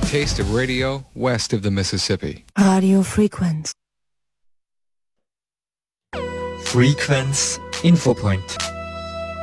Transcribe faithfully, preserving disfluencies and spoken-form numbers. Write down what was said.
taste of radio west of the Mississippi. Radio Frequenz. Frequenz Infopoint.